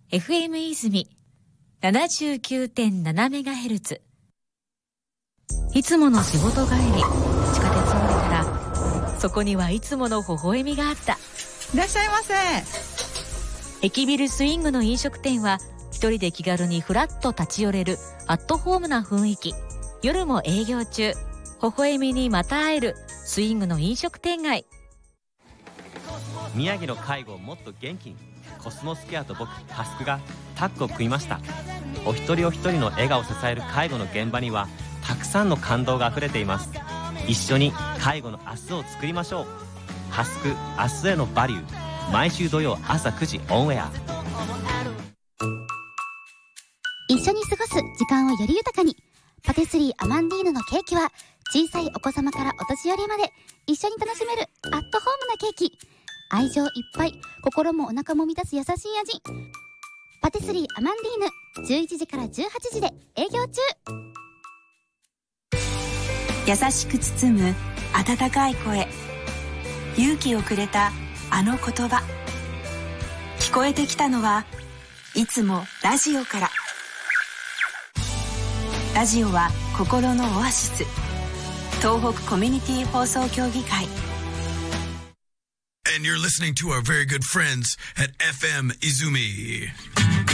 FM 泉 79.7MHz。 いつもの仕事帰り、地下鉄を降りたらそこにはいつもの微笑みがあった。 いらっしゃいませ。 駅ビルスイングの飲食店は一人で気軽にフラッと立ち寄れるアットホームな雰囲気。夜も営業中、微笑みにまた会えるスイングの飲食店街。 宮城の介護をもっと元気に、コスモスケアと僕ハスクがタッグを組みました。お一人お一人の笑顔を支える介護の現場にはたくさんの感動があふれています。一緒に介護の明日を作りましょう。ハスク明日へのバリュー、毎週土曜朝9時オンエア。 一緒に過ごす時間をより豊かに、パティスリーアマンディーヌのケーキは小さいお子様からお年寄りまで一緒に楽しめるアットホームなケーキ。愛情いっぱい、心もお腹も満たす優しい味。パティスリーアマンディーヌ、11時から18時で営業中。 優しく包む温かい声、勇気をくれたあの言葉。聞こえてきたのはいつもラジオから。ラジオは心のオアシス。東北コミュニティ放送協議会。 And you're listening to our very good friends at FM Izumi.